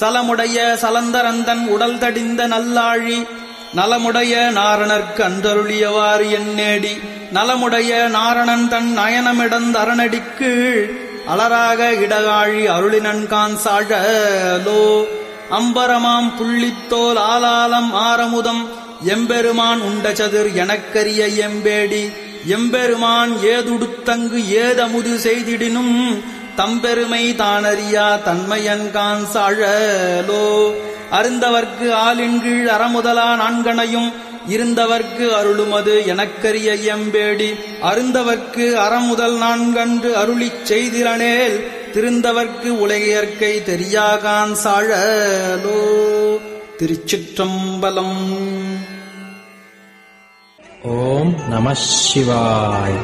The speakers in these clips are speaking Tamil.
சலமுடைய சலந்தரந்தன் உடல் தடிந்த நல்லாழி நலமுடைய நாரணர்க்கு அந்தருளியவாறு எண்ணேடி நலமுடைய நாரணன் தன் நயனமிடந்த அரணடிக்கீழ் அலராக இடகாழி அருளினன்கான் சாழலோ அம்பரமாம் புள்ளித்தோல் ஆலாலம் ஆரமுதம் எம்பெருமான் உண்டச்சதிர் எனக்கரிய எம்பேடி எம்பெருமான் ஏதுடுத்தங்கு ஏதமுது செய்திடினும் தம்பெருமை தானறியா தன்மையன்கான் சாழலோ அருந்தவர்க்கு ஆலின் கீழ் அறமுதலா நான்கனையும் இருந்தவர்க்கு அருளுமது எனக்கரிய எம்பேடி அருந்தவர்க்கு அறமுதல் நான்கன்று அருளிச் செய்திலனேல் திருந்தவர்க்கு உலகியற்கை தெரியாகான் சாழலோ. திருச்சிற்றம்பலம். ஓம் நம சிவாய்.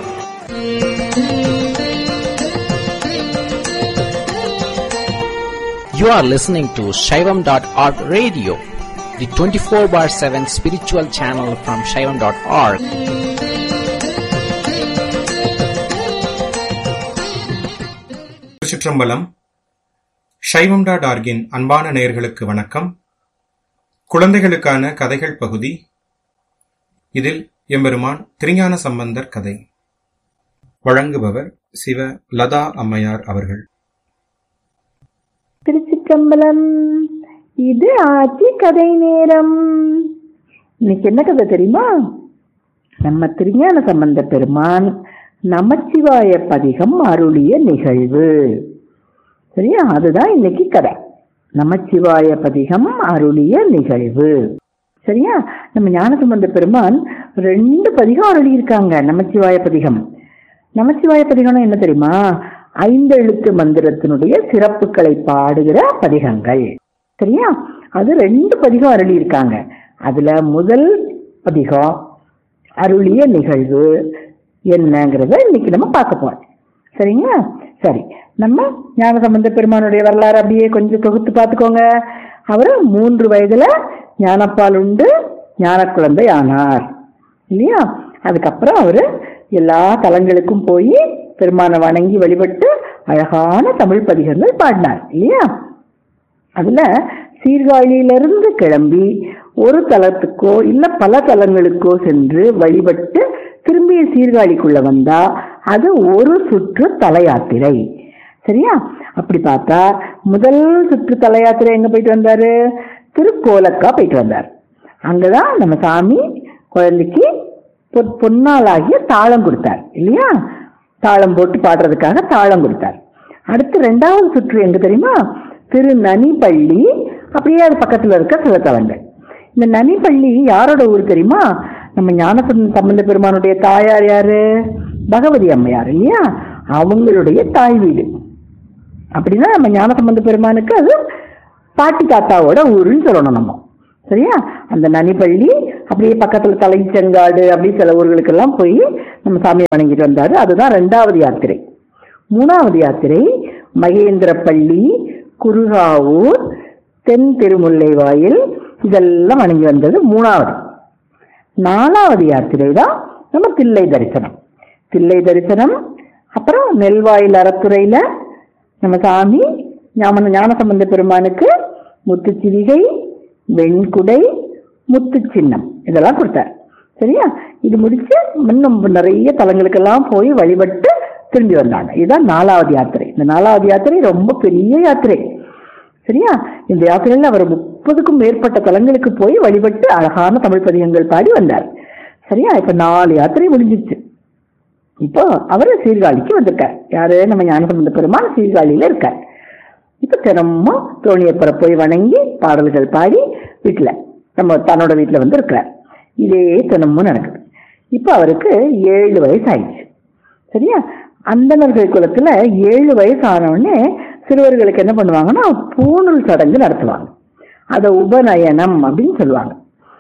You are listening to Shaivam.org radio, the 24/7 spiritual channel from Shaivam.org. திருச்சிற்றம்பலம். Shaivam.org-இன் அன்பான நேயர்களுக்கு வணக்கம். குழந்தைகளுக்கான கதைகள் பகுதி. இதில் எம்பெருமான் திருஞான சம்பந்தர் கதை. வழங்குபவர் சிவ லதா அம்மையார் அவர்கள். திருச்சிற்றம்பலம். இது ஆட்சி கதை நேரம். இன்னைக்கு என்ன கதை தெரியுமா? நம்ம திருஞான சம்பந்த பெருமான் நமச்சிவாய பதிகம் அருளிய நிகழ்வு. சரியா? அதுதான் இன்னைக்கு கதை. நமச்சிவாய பதிகம் அருளிய நிகழ்வு. சரியா? நம்ம ஞானசம்பந்த பெருமான் 2 பதிகம் அருளி இருக்காங்க. நமச்சிவாய பதிகம். நமச்சிவாய பதிகம்னா என்ன தெரியுமா? 5 எழுத்து மந்திரத்தினுடைய சிறப்புகளை பாடுகிற பதிகங்கள். சரியா? அது 2 பதிகம் அருளி இருக்காங்க. அதுல முதல் பதிகம் அருளிய நிகழ்வு என்னங்கிறத இன்னைக்கு நம்ம பார்க்க போறோம். சரிங்களா? சரி, நம்ம ஞானசம்பந்த பெருமானுடைய வரலாறு அப்படியே கொஞ்சம் தொகுத்து பார்த்துக்கோங்க. அவரு 3 வயதுல ஞானப்பால் உண்டு ஞான குழந்தை ஆனார் இல்லையா? அதுக்கப்புறம் அவரு எல்லா தலங்களுக்கும் போய் பெருமானை வணங்கி வழிபட்டு அழகான தமிழ் பதிகங்கள் பாடினார் இல்லையா? அதுல சீர்காழியிலிருந்து கிளம்பி ஒரு தலத்துக்கோ இல்ல பல தலங்களுக்கோ சென்று வழிபட்டு திரும்பிய சீர்காழிக்குள்ள வந்தா அது ஒரு சுற்று தல யாத்திரை. சரியா? அப்படி பார்த்தா முதல் சுற்று தல யாத்திரை எங்க போயிட்டு வந்தாரு? திருக்கோலக்கா போயிட்டு வந்தார். அங்கதான் நம்ம சாமி குழந்தைக்கு பொன்னாளாகிய தாளம் கொடுத்தார் இல்லையா? தாளம் போட்டு பாடுறதுக்காக தாளம் கொடுத்தார். அடுத்து 2வது சுற்று எங்க தெரியுமா? திரு நனிப்பள்ளி. அப்படியே அது பக்கத்துல இருக்க சில தலங்கள். இந்த நனிப்பள்ளி யாரோட ஊர் தெரியுமா? நம்ம ஞானசம்பந்த பெருமானுடைய தாயார் யாரு? பகவதி அம்மையார் இல்லையா? அவங்களுடைய தாய் வீடு. அப்படின்னா நம்ம ஞானசம்பந்த பெருமானுக்கு அது பாட்டி தாத்தாவோட ஊருன்னு சொல்லணும் நம்ம. சரியா? அந்த நனிப்பள்ளி அப்படியே பக்கத்துல தலைச்செங்காடு அப்படி சில ஊர்களுக்கெல்லாம் போய் நம்ம சாமியை வணங்கிட்டு வந்தாரு. அதுதான் 2வது யாத்திரை. 3வது யாத்திரை மகேந்திரப்பள்ளி, குருகாவூர், தென் திருமுல்லை வாயில் இதெல்லாம் வணங்கி வந்தது 3வது. 4வது யாத்திரை தான் நம்ம தில்லை தரிசனம். தில்லை தரிசனம் அப்புறம் நெல்வாயில் அறத்துறையில நம்ம சாமி ஞானசம்பந்த பெருமானுக்கு முத்துச்சிவிகை, வெண்குடை, முத்து சின்னம் இதெல்லாம் கொடுத்தார். சரியா? இது முடிச்சு இன்னும் நிறைய தலங்களுக்கெல்லாம் போய் வழிபட்டு திரும்பி வந்தாங்க. இதுதான் 4வது யாத்திரை. இந்த 4வது யாத்திரை ரொம்ப பெரிய யாத்திரை. சரியா? இந்த யாத்திரையில அவர் 30க்கும் மேற்பட்ட தலங்களுக்கு போய் வழிபட்டு அழகான தமிழ் பதிகங்கள் பாடி வந்தார். சரியா? இப்ப 4 யாத்திரை முடிஞ்சிச்சு. இப்போ அவரு சீர்காழிக்கு வந்திருக்கார். யாரு? நம்ம ஞானசம்பந்த பெருமான் சீர்காழியில இருக்கார். இப்ப தினமும் தோணியப்பரை போய் வணங்கி பாடல்கள் பாடி வீட்டுல நம்ம தன்னோட வீட்டுல வந்து இருக்கிறார். இதே தினமும் நடக்குது. இப்ப அவருக்கு 7 வயசு ஆயிடுச்சு. சரியா? அந்தணர்கள் குலத்துல 7 வயசு ஆனவுடனே சிறுவர்களுக்கு என்ன பண்ணுவாங்கன்னா பூணூல் சடங்கு நடத்துவாங்க. அத உபநயனம் அப்படின்னு சொல்லுவாங்க.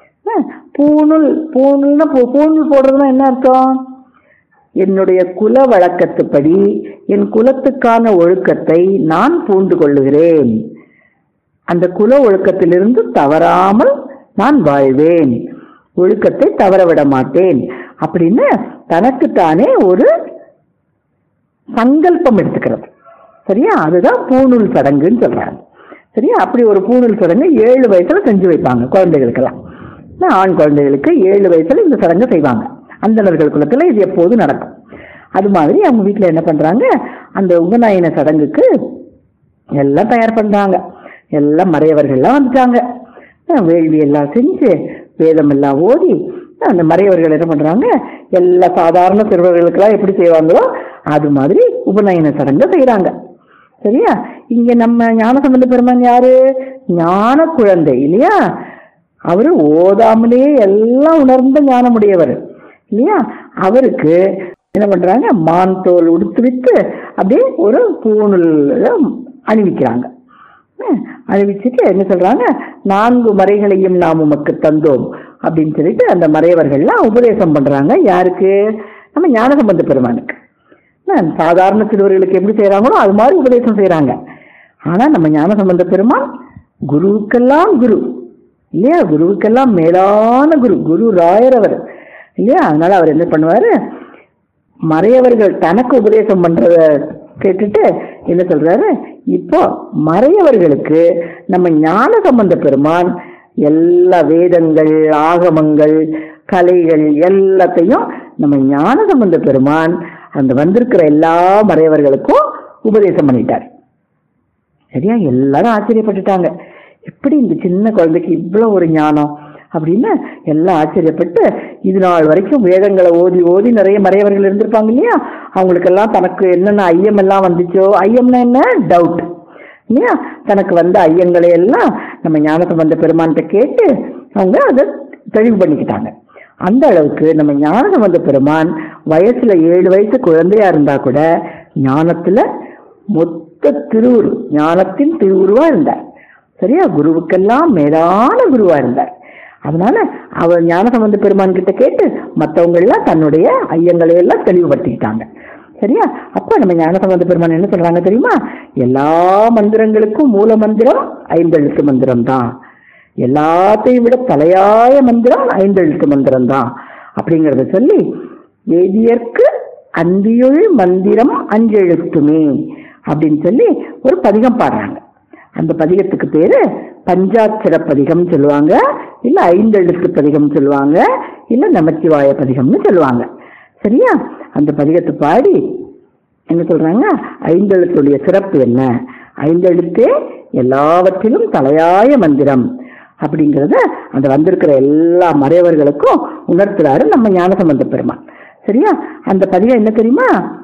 பூணூல் போடுறதுன்னா என்ன அர்த்தம்? என்னுடைய குல வழக்கத்துப்படி என் குலத்துக்கான ஒழுக்கத்தை நான் பூண்டு கொள்ளுகிறேன். அந்த குல ஒழுக்கத்திலிருந்து தவறாமல் நான் வாழ்வேன். ஒழுக்கத்தை தவறவிட மாட்டேன் அப்படின்னு தனக்குத்தானே ஒரு சங்கல்பம் எடுத்துக்கிறது. சரியா? அதுதான் பூணூல் சடங்குன்னு சொல்றாங்க. சரியா? அப்படி ஒரு பூணூல் சடங்கு 7 வயசுல செஞ்சு வைப்பாங்க குழந்தைகளுக்கெல்லாம். ஆண் குழந்தைகளுக்கு 7 வயசுல இந்த சடங்கு செய்வாங்க. அந்தணர்கள் குலத்துல இது எப்போதும் நடக்கும். அது மாதிரி அவங்க வீட்டுல என்ன பண்றாங்க, அந்த உபநயன சடங்குக்கு எல்லாம் தயார் பண்றாங்க. எல்லாம் மறையவர்கள்லாம் வந்துட்டாங்க. வேள்வி எல்லாம் செஞ்சு வேதம் எல்லாம் ஓதி அந்த மறையவர்கள் என்ன பண்றாங்க, எல்லா சாதாரண சிறுவர்களுக்கெல்லாம் எப்படி செய்வாங்களோ அது மாதிரி உபநயன சடங்கு செய்யறாங்க. சரியா? இங்க நம்ம ஞானசம்பந்த பெருமான் யாரு? ஞான குழந்தை இல்லையா? அவரு ஓதாமலே எல்லாம் உணர்ந்த ஞானமுடையவர் இல்லையா? அவருக்கு என்ன பண்றாங்க, மான் தோல் உடுத்து விட்டு அப்படியே ஒரு பூணூல் அணிவிக்கிறாங்க. அணிவிச்சுட்டு என்ன சொல்றாங்க, 4 மறைகளையும் நாம் உமக்கு தந்தோம் அப்படின்னு சொல்லிட்டு அந்த மறையவர்கள்லாம் உபதேசம் பண்றாங்க. யாருக்கு? நம்ம ஞானசம்பந்த பெருமானுக்கு. சாதாரண சிறுவர்களுக்கு எப்படி செய்யறாங்களோ அது மாதிரி உபதேசம் செய்யறாங்க. ஆனா நம்ம ஞானசம்பந்த பெருமான் குருவுக்கெல்லாம் குரு இல்லையா? குருவுக்கெல்லாம் மேலான குரு, குரு ராயர் அவர் இல்லையா? அதனால அவர் என்ன பண்ணுவாரு, மறையவர்கள் தனக்கு உபதேசம் பண்றத கேட்டுட்டு என்ன சொல்றாரு, இப்போ மறையவர்களுக்கு நம்ம ஞானசம்பந்த பெருமான் எல்லா வேதங்கள், ஆகமங்கள், கலைகள் எல்லாத்தையும் நம்ம ஞானசம்பந்த பெருமான் அந்த வந்திருக்கிற எல்லா மறையவர்களுக்கும் உபதேசம் பண்ணிட்டார். சரியா? எல்லாரும் ஆச்சரியப்பட்டுட்டாங்க, எப்படி இந்த சின்ன குழந்தைக்கு இவ்வளவு ஒரு ஞானம் அப்படின்னு எல்லாம் ஆச்சரியப்பட்டு, இது நாள் வரைக்கும் வேதங்களை ஓதி ஓதி நிறைய மறையவர்கள் இருந்திருப்பாங்க இல்லையா? அவங்களுக்கெல்லாம் தனக்கு என்னென்ன ஐயம் எல்லாம் வந்துச்சோ, ஐயம்னா என்ன, டவுட் இல்லையா? தனக்கு வந்த ஐயங்களை எல்லாம் நம்ம ஞானசம்பந்த பெருமான்கிட்ட கேட்டு அவங்க அதை தெளிவு பண்ணிக்கிட்டாங்க. அந்த அளவுக்கு நம்ம ஞானசம்பந்த பெருமான் வயசுல 7 வயசு குழந்தையா இருந்தா கூட ஞானத்துல மொத்த திருவுரு, ஞானத்தின் திருவுருவா இருந்தார். சரியா? குருவுக்கெல்லாம் மேலான குருவா இருந்தார். அதனால அவர் ஞானசம்பந்த பெருமான் கிட்ட கேட்டு மற்றவங்க எல்லாம் தன்னுடைய ஐயங்களை எல்லாம் தெளிவுபடுத்திக்கிட்டாங்க. சரியா? அப்ப நம்ம ஞானசம்பந்த பெருமான் என்ன சொல்றாங்க தெரியுமா, எல்லா மந்திரங்களுக்கும் மூல மந்திரம் 5 எழுத்து மந்திரம் தான், எல்லாத்தையும் விட தலையாய மந்திரம் 5 எழுத்து மந்திரம் தான் அப்படிங்கறத சொல்லி, வேதியர்க்கு அந்தியுள் மந்திரம் 5 எழுத்துமே அப்படின்னு சொல்லி ஒரு பதிகம் பாடுறாங்க. அந்த பதிகத்துக்கு பேரு பஞ்சாட்சர பதிகம் சொல்லுவாங்க, இல்ல 5 எழுத்து பதிகம் சொல்லுவாங்க, இல்ல நமச்சிவாய பதிகம்னு சொல்லுவாங்க. சரியா? அந்த பதிகத்தை பாடி என்ன சொல்றாங்க, 5 எழுத்துடைய சிறப்பு என்ன, 5 எழுத்தே எல்லாவற்றிலும் தலையாய மந்திரம் அப்படிங்கறத அந்த வந்திருக்கிற எல்லா மறையவர்களுக்கும் உணர்த்துறாரு நம்ம ஞானசம்பந்த பெருமான். சரியா? அந்த பதிகம் என்ன தெரியுமா,